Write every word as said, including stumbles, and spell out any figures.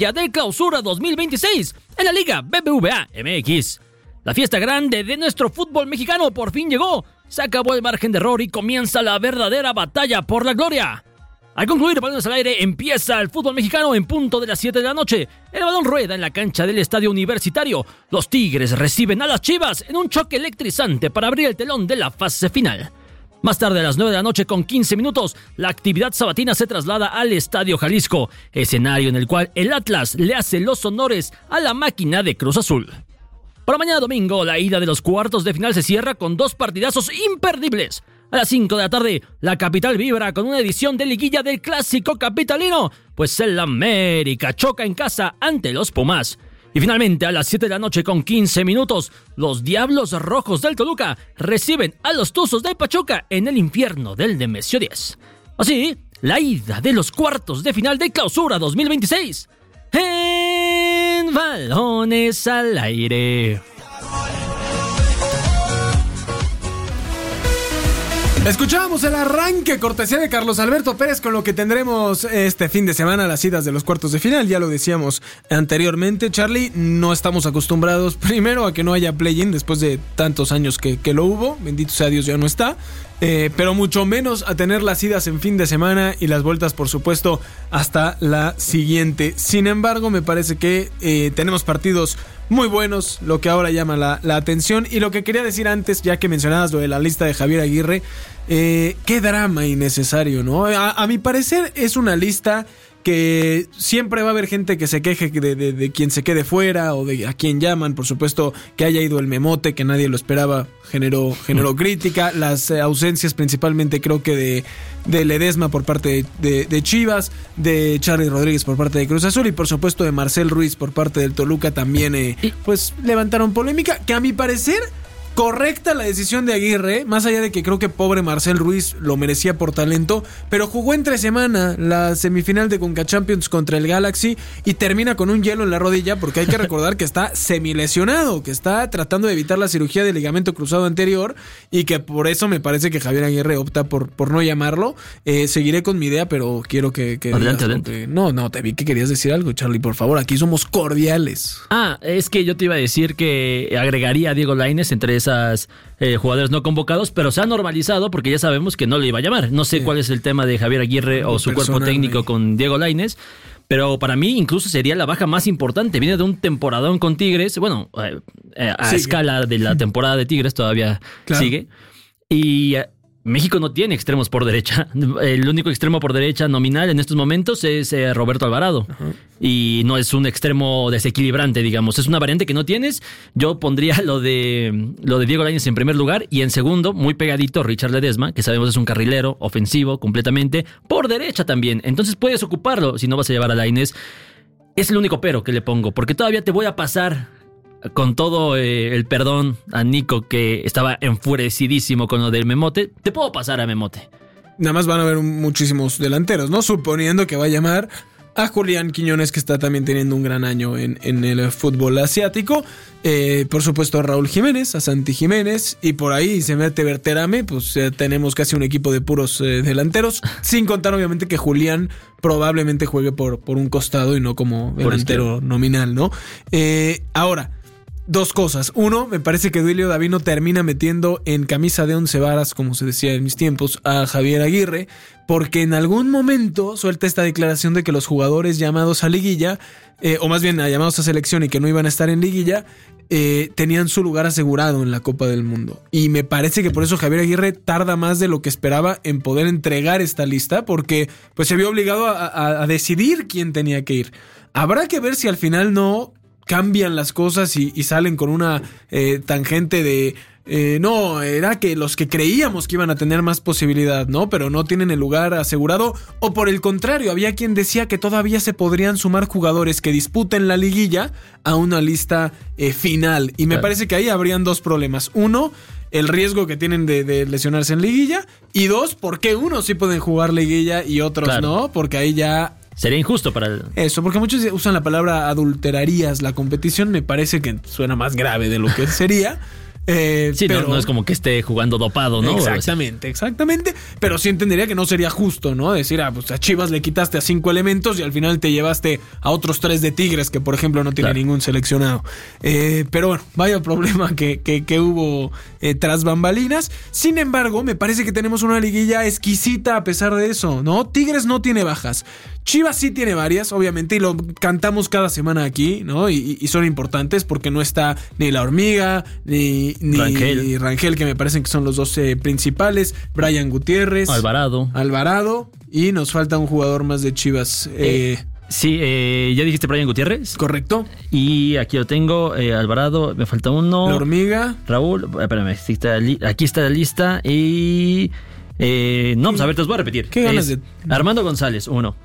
liguilla del Clausura dos mil veintiséis en la Liga B B V A M X. La fiesta grande de nuestro fútbol mexicano por fin llegó. Se acabó el margen de error y comienza la verdadera batalla por la gloria. Al concluir Balones al Aire, empieza el fútbol mexicano en punto de las siete de la noche. El balón rueda en la cancha del Estadio Universitario. Los Tigres reciben a las Chivas en un choque electrizante para abrir el telón de la fase final. Más tarde, a las nueve de la noche con quince minutos, la actividad sabatina se traslada al Estadio Jalisco, escenario en el cual el Atlas le hace los honores a la máquina de Cruz Azul. Para mañana domingo, la ida de los cuartos de final se cierra con dos partidazos imperdibles. A las cinco de la tarde, la capital vibra con una edición de liguilla del clásico capitalino, pues el América choca en casa ante los Pumas. Y finalmente, a las siete de la noche con quince minutos, los Diablos Rojos del Toluca reciben a los Tuzos de Pachuca en el infierno del Nemesio diez. Así, la ida de los cuartos de final de Clausura dos mil veintiséis en Balones al Aire. Escuchábamos el arranque, cortesía de Carlos Alberto Pérez, con lo que tendremos este fin de semana las idas de los cuartos de final. Ya lo decíamos anteriormente, Charlie, no estamos acostumbrados primero a que no haya play-in después de tantos años que, que lo hubo, bendito sea Dios, ya no está, eh, pero mucho menos a tener las idas en fin de semana y las vueltas, por supuesto, hasta la siguiente. Sin embargo, me parece que eh, tenemos partidos muy buenos, lo que ahora llama la, la atención. Y lo que quería decir antes, ya que mencionabas lo de la lista de Javier Aguirre, eh, qué drama innecesario, ¿no? A, a mi parecer es una lista que siempre va a haber gente que se queje de, de, de quien se quede fuera o de a quien llaman. Por supuesto, que haya ido el Memote, que nadie lo esperaba, generó, generó crítica. Las eh, ausencias principalmente creo que de, de Ledesma por parte de, de, de Chivas, de Charly Rodríguez por parte de Cruz Azul y por supuesto de Marcel Ruiz por parte del Toluca también eh, pues levantaron polémica, que a mi parecer correcta la decisión de Aguirre, más allá de que creo que pobre Marcel Ruiz lo merecía por talento, pero jugó entre semana la semifinal de Conca Champions contra el Galaxy y termina con un hielo en la rodilla, porque hay que recordar que está semilesionado, que está tratando de evitar la cirugía de ligamento cruzado anterior y que por eso me parece que Javier Aguirre opta por, por no llamarlo. Eh, seguiré con mi idea, pero quiero que... que adelante, adelante. Que, no, no, te vi que querías decir algo, Charlie, por favor, aquí somos cordiales. Ah, es que yo te iba a decir que agregaría a Diego Lainez entre esas eh, jugadores no convocados, pero se ha normalizado porque ya sabemos que no le iba a llamar. No sé sí. cuál es el tema de Javier Aguirre o su cuerpo técnico ahí con Diego Lainez, pero para mí incluso sería la baja más importante. Viene de un temporadón con Tigres, bueno, eh, eh, a sigue. escala de la temporada de Tigres todavía claro. sigue. Y eh, México no tiene extremos por derecha. El único extremo por derecha nominal en estos momentos es eh, Roberto Alvarado. Uh-huh. Y no es un extremo desequilibrante, digamos. Es una variante que no tienes. Yo pondría lo de lo de Diego Lainez en primer lugar. Y en segundo, muy pegadito, Richard Ledesma, que sabemos es un carrilero ofensivo completamente. Por derecha también. Entonces puedes ocuparlo si no vas a llevar a Lainez. Es el único pero que le pongo. Porque todavía te voy a pasar... con todo eh, el perdón a Nico, que estaba enfurecidísimo con lo del Memote, te puedo pasar a Memote. Nada más van a haber muchísimos delanteros, ¿no? Suponiendo que va a llamar a Julián Quiñones, que está también teniendo un gran año en, en el fútbol asiático. Eh, por supuesto a Raúl Jiménez, a Santi Jiménez, y por ahí se mete Berterame, pues eh, tenemos casi un equipo de puros eh, delanteros, sin contar obviamente que Julián probablemente juegue por, por un costado y no como delantero nominal, ¿no? Eh, ahora... Dos cosas. Uno, me parece que Duilio Davino termina metiendo en camisa de once varas, como se decía en mis tiempos, a Javier Aguirre, porque en algún momento suelta esta declaración de que los jugadores llamados a liguilla, eh, o más bien llamados a selección y que no iban a estar en liguilla, eh, tenían su lugar asegurado en la Copa del Mundo. Y me parece que por eso Javier Aguirre tarda más de lo que esperaba en poder entregar esta lista, porque pues se vio obligado a, a, a decidir quién tenía que ir. Habrá que ver si al final no... cambian las cosas y, y salen con una eh, tangente de eh, no, era que los que creíamos que iban a tener más posibilidad, ¿no? Pero no tienen el lugar asegurado, o por el contrario, había quien decía que todavía se podrían sumar jugadores que disputen la liguilla a una lista eh, final, y me claro. parece que ahí habrían dos problemas. Uno, el riesgo que tienen de, de lesionarse en liguilla, y dos, ¿por qué unos sí pueden jugar liguilla y otros claro. no? Porque ahí ya... sería injusto para el... Eso, porque muchos usan la palabra adulterarías la competición, me parece que suena más grave de lo que sería. Eh, sí, pero, no, no es como que esté jugando dopado, ¿no? Exactamente, exactamente. Pero sí entendería que no sería justo, ¿no? Decir, ah, pues a Chivas le quitaste a cinco elementos y al final te llevaste a otros tres de Tigres, que por ejemplo no tiene claro. ningún seleccionado. Eh, pero bueno, vaya problema que, que, que hubo eh, tras bambalinas. Sin embargo, me parece que tenemos una liguilla exquisita a pesar de eso, ¿no? Tigres no tiene bajas. Chivas sí tiene varias, obviamente, y lo cantamos cada semana aquí, ¿no? Y, y son importantes porque no está ni La Hormiga, ni, ni Rangel. Rangel, que me parecen que son los dos eh, principales, Brian Gutiérrez, Alvarado. Alvarado, y nos falta un jugador más de Chivas. Eh, eh, sí, eh, ya dijiste Brian Gutiérrez. Correcto. Y aquí lo tengo, eh, Alvarado, me falta uno. La Hormiga. Raúl, espérame, aquí está, aquí está la lista y... Eh, no, pues a ver, te los voy a repetir. ¿Qué ganas de...? Armando González, uno.